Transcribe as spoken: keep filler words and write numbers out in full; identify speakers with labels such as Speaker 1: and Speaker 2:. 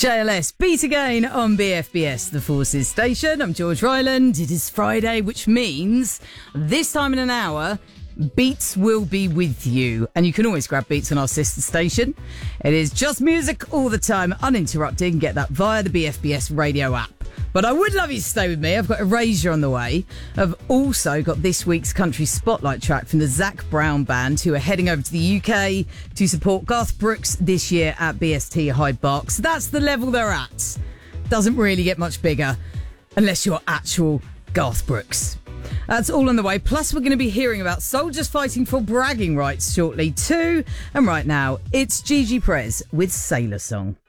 Speaker 1: J L S, Beat Again on B F B S, the Forces station. I'm George Ryland. It is Friday, which means this time in an hour, Beats will be with you. And you can always grab Beats on our sister station. It is just music all the time, uninterrupted. Get that via the B F B S radio app. But I would love you to stay with me. I've got Erasure on the way. I've also got this week's country spotlight track from the Zac Brown Band, who are heading over to the U K to support Garth Brooks this year at B S T Hyde Park. So that's the level they're at. Doesn't really get much bigger unless you're actual Garth Brooks. That's all on the way. Plus, we're going to be hearing about soldiers fighting for bragging rights shortly too. And right now, it's Gigi Perez with Sailor Song.